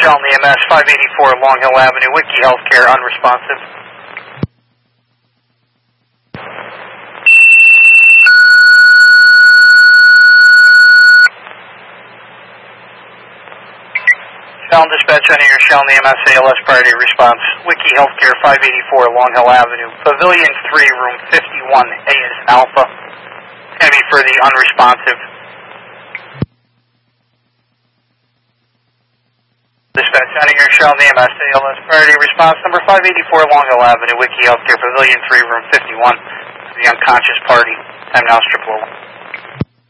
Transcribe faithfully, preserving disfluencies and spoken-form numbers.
Sheldon E M S, five eighty-four Long Hill Avenue, Wiki Healthcare, unresponsive. Sheldon Dispatch, under your Sheldon E M S A L S priority response. Wiki Healthcare, five eighty-four Long Hill Avenue, Pavilion three, room fifty-one, A is Alpha. It's going to be for the unresponsive. Dispatch, under your Sheldon E M S A L S priority response, number five eighty-four Long Hill Avenue, Wiki Healthcare, Pavilion three, room fifty-one, the unconscious party. Time now, strip low.